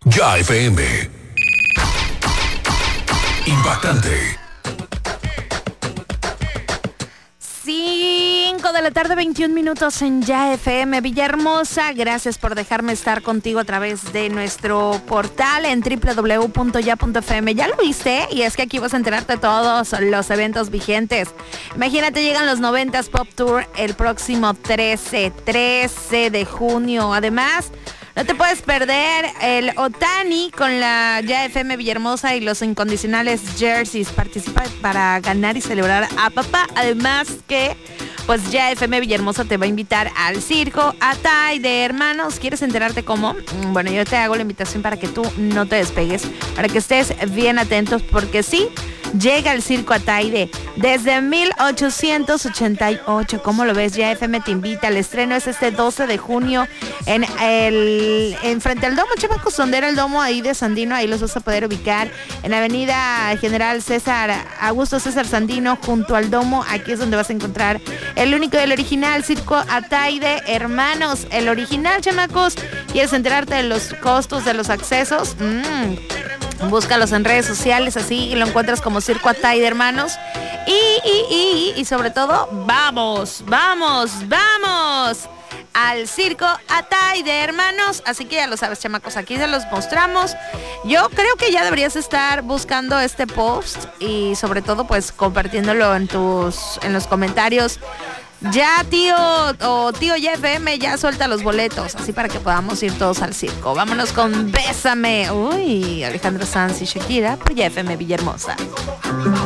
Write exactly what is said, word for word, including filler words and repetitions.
Ya F M. Impactante. cinco de la tarde, veintiún minutos en Ya F M. Villahermosa, gracias por dejarme estar contigo a través de nuestro portal en doble u doble u doble u punto ya punto f m. ¿Ya lo viste? Y es que aquí vas a enterarte de todos los eventos vigentes. Imagínate, llegan los noventas Pop Tour el próximo trece de junio. Además, no te puedes perder el Otani con la Ya F M Villahermosa y los incondicionales jerseys. Participa para ganar y celebrar a papá. Además que, pues Ya F M Villahermosa te va a invitar al circo Atay de Hermanos. ¿Quieres enterarte cómo? Bueno, yo te hago la invitación para que tú no te despegues, para que estés bien atentos, porque sí, llega el circo Ataide desde mil ochocientos ochenta y ocho. ¿Cómo lo ves? Ya F M te invita. El estreno es este doce de junio en el en frente al domo, chamacos, donde era el domo ahí de Sandino. Ahí los vas a poder ubicar en Avenida General César Augusto César Sandino, junto al domo. Aquí es donde vas a encontrar el único y el original circo Ataide Hermanos, el original, chamacos. ¿Quieres enterarte de los costos de los accesos? Mmm Búscalos en redes sociales, así, y lo encuentras como Circo Atay de Hermanos. Y, y, y, y sobre todo, vamos, vamos, vamos al Circo Atay de Hermanos. Así que ya lo sabes, chamacos, aquí se los mostramos. Yo creo que ya deberías estar buscando este post y sobre todo, pues, compartiéndolo en tus, en los comentarios. Ya, tío, o tío Ya F M, ya suelta los boletos, así para que podamos ir todos al circo. Vámonos con Bésame. Uy, Alejandro Sanz y Shakira por Ya F M Villahermosa.